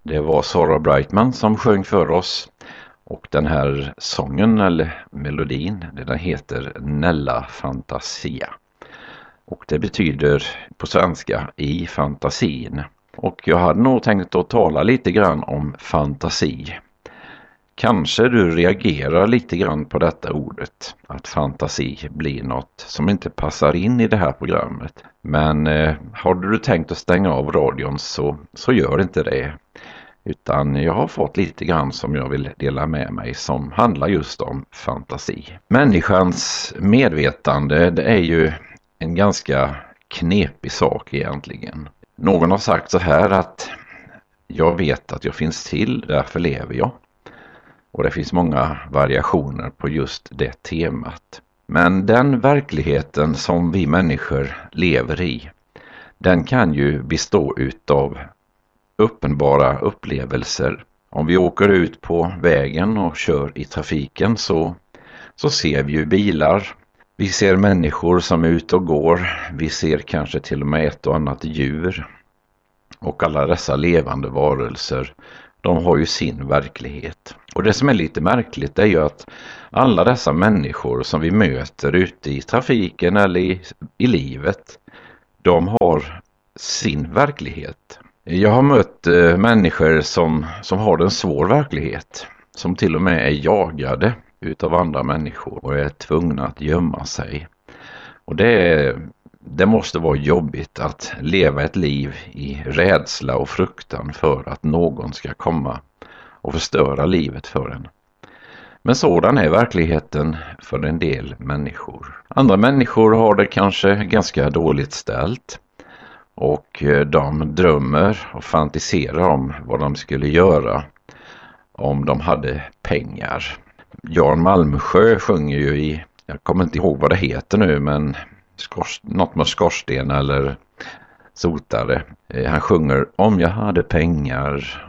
Det var Sara Brightman som sjöng för oss och den här sången eller melodin den heter Nella Fantasia. Och det betyder på svenska i fantasin. Och jag hade nog tänkt att tala lite grann om fantasi. Kanske du reagerar lite grann på detta ordet, att fantasi blir något som inte passar in i det här programmet. Men har du tänkt att stänga av radion så gör inte det. Utan jag har fått lite grann som jag vill dela med mig som handlar just om fantasi. Människans medvetande det är ju en ganska knepig sak egentligen. Någon har sagt så här att jag vet att jag finns till, därför lever jag. Och det finns många variationer på just det temat. Men den verkligheten som vi människor lever i, den kan ju bestå utav uppenbara upplevelser. Om vi åker ut på vägen och kör i trafiken så ser vi ju bilar. Vi ser människor som är ute och går. Vi ser kanske till och med ett och annat djur. Och alla dessa levande varelser, de har ju sin verklighet. Och det som är lite märkligt är ju att alla dessa människor som vi möter ute i trafiken eller i livet, de har sin verklighet. Jag har mött människor som har en svår verklighet, som till och med är jagade utav andra människor och är tvungna att gömma sig. Och det måste vara jobbigt att leva ett liv i rädsla och fruktan för att någon ska komma och förstöra livet för en. Men sådan är verkligheten för en del människor. Andra människor har det kanske ganska dåligt ställt. Och de drömmer och fantiserar om vad de skulle göra om de hade pengar. Jan Malmsjö sjunger ju i, jag kommer inte ihåg vad det heter nu, men något med skorsten eller sotare. Han sjunger om jag hade pengar.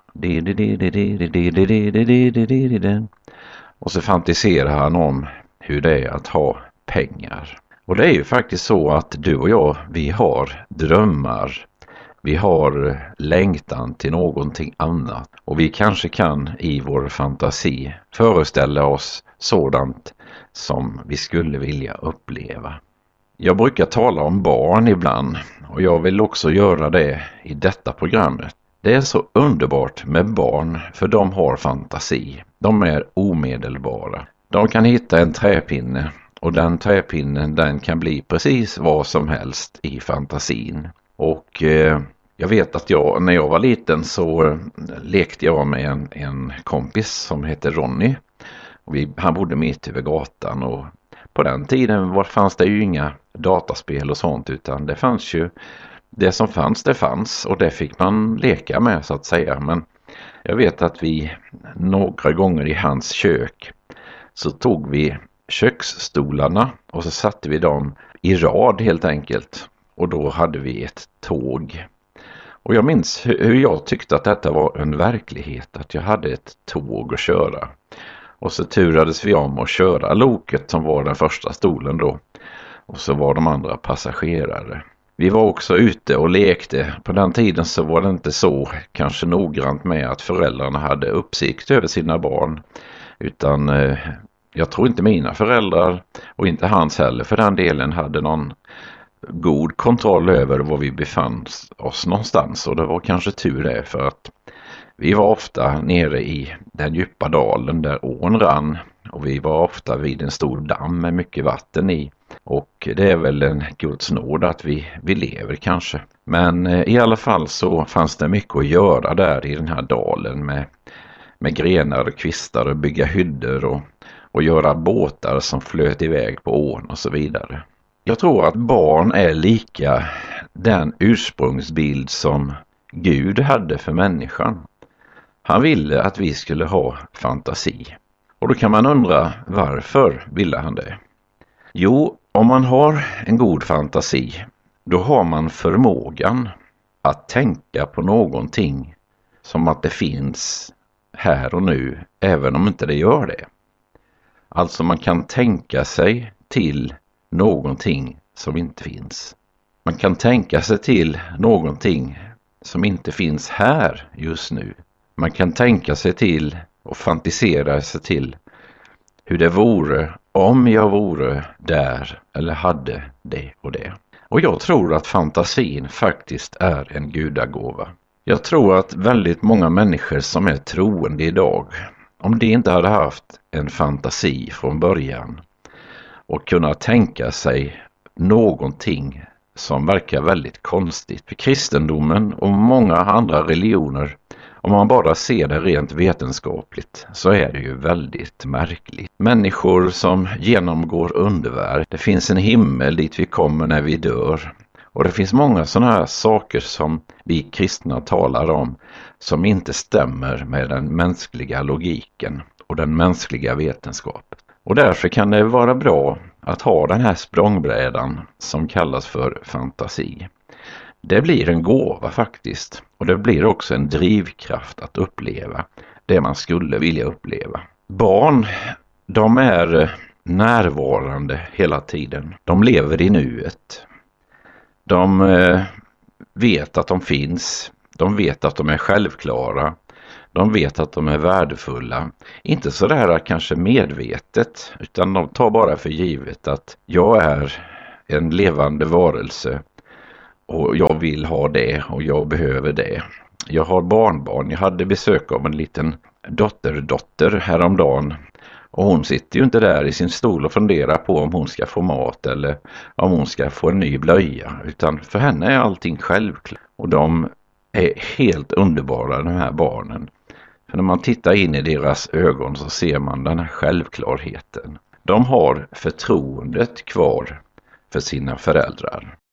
Och så fantiserar han om hur det är att ha pengar. Och det är ju faktiskt så att du och jag, vi har drömmar. Vi har längtan till någonting annat. Och vi kanske kan i vår fantasi föreställa oss sådant som vi skulle vilja uppleva. Jag brukar tala om barn ibland och jag vill också göra det i detta programmet. Det är så underbart med barn för de har fantasi. De är omedelbara. De kan hitta en träpinne. Och den träpinnen den kan bli precis vad som helst i fantasin. Och jag vet att när jag var liten så lekte jag med en kompis som hette Ronny. Och han bodde mitt över gatan och på den tiden fanns det ju inga dataspel och sånt utan det fanns ju det som det fanns och det fick man leka med så att säga. Men jag vet att vi några gånger i hans kök så tog vi köksstolarna och så satte vi dem i rad helt enkelt. Och då hade vi ett tåg. Och jag minns hur jag tyckte att detta var en verklighet. Att jag hade ett tåg att köra. Och så turades vi om att köra loket som var den första stolen då. Och så var de andra passagerare. Vi var också ute och lekte. På den tiden så var det inte så kanske noggrant med att föräldrarna hade uppsikt över sina barn. Utan jag tror inte mina föräldrar och inte hans heller för den delen hade någon god kontroll över var vi befann oss någonstans. Och det var kanske tur det för att vi var ofta nere i den djupa dalen där ån rann. Och vi var ofta vid en stor damm med mycket vatten i. Och det är väl en Guds nåd att vi lever kanske. Men i alla fall så fanns det mycket att göra där i den här dalen med grenar och kvistar och bygga hyddor och göra båtar som flöt iväg på ån och så vidare. Jag tror att barn är lika den ursprungsbild som Gud hade för människan. Han ville att vi skulle ha fantasi. Och då kan man undra varför ville han det? Jo, om man har en god fantasi då har man förmågan att tänka på någonting som att det finns här och nu även om inte det gör det. Alltså man kan tänka sig till någonting som inte finns. Man kan tänka sig till någonting som inte finns här just nu. Man kan tänka sig till och fantisera sig till hur det vore om jag vore där eller hade det och det. Och jag tror att fantasin faktiskt är en gudagåva. Jag tror att väldigt många människor som är troende idag, om de inte hade haft en fantasi från början och kunna tänka sig någonting som verkar väldigt konstigt. För kristendomen och många andra religioner, om man bara ser det rent vetenskapligt, så är det ju väldigt märkligt. Människor som genomgår underverk, det finns en himmel dit vi kommer när vi dör. Och det finns många sådana här saker som vi kristna talar om som inte stämmer med den mänskliga logiken och den mänskliga vetenskapen. Och därför kan det vara bra att ha den här språngbrädan som kallas för fantasi. Det blir en gåva faktiskt, och det blir också en drivkraft att uppleva det man skulle vilja uppleva. Barn, de är närvarande hela tiden. De lever i nuet. De vet att de finns. De vet att de är självklara. De vet att de är värdefulla. Inte så där kanske medvetet, utan de tar bara för givet att jag är en levande varelse och jag vill ha det och jag behöver det. Jag har barnbarn. Jag hade besök av en liten dotter häromdagen. Och hon sitter ju inte där i sin stol och funderar på om hon ska få mat eller om hon ska få en ny blöja. Utan för henne är allting självklart. Och de är helt underbara, de här barnen. För när man tittar in i deras ögon så ser man den här självklarheten. De har förtroendet kvar för sina föräldrar.